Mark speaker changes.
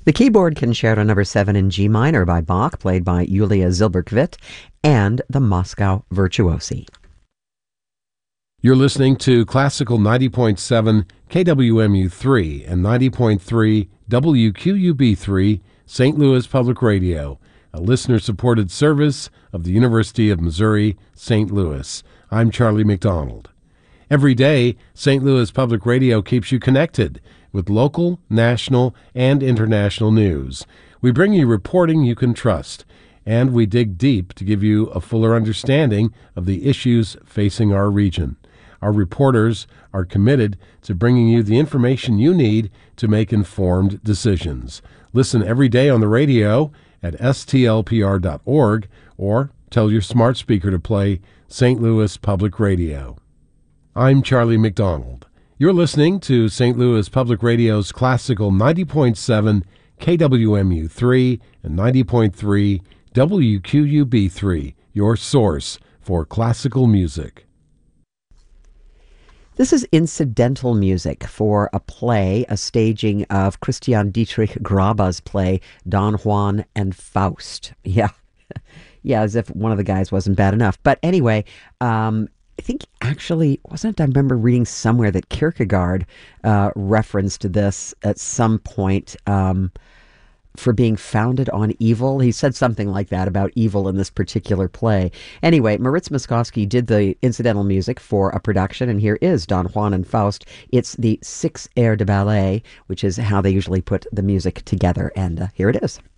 Speaker 1: The keyboard concerto number 7 in G minor by Bach, played by Julia Zilberkvit, and the Moscow Virtuosi.
Speaker 2: You're listening to Classical 90.7 KWMU3 and 90.3 WQUB3, St. Louis Public Radio, a listener-supported service of the University of Missouri, St. Louis. I'm Charlie McDonald. Every day, St. Louis Public Radio keeps you connected with local, national, and international news. We bring you reporting you can trust, and we dig deep to give you a fuller understanding of the issues facing our region. Our reporters are committed to bringing you the information you need to make informed decisions. Listen every day on the radio at stlpr.org or tell your smart speaker to play St. Louis Public Radio. I'm Charlie McDonald. You're listening to St. Louis Public Radio's Classical 90.7 KWMU3 and 90.3 WQUB3, your source for classical music.
Speaker 1: This is incidental music for a play, a staging of Christian Dietrich Graba's play, Don Juan and Faust. Yeah, as if one of the guys wasn't bad enough. But anyway, I think actually, I remember reading somewhere that Kierkegaard referenced this at some point for being founded on evil. He said something like that about evil in this particular play. Anyway, Moritz Moskowski did the incidental music for a production, and here is Don Juan and Faust. It's the 6 airs de ballet, which is how they usually put the music together, and here it is.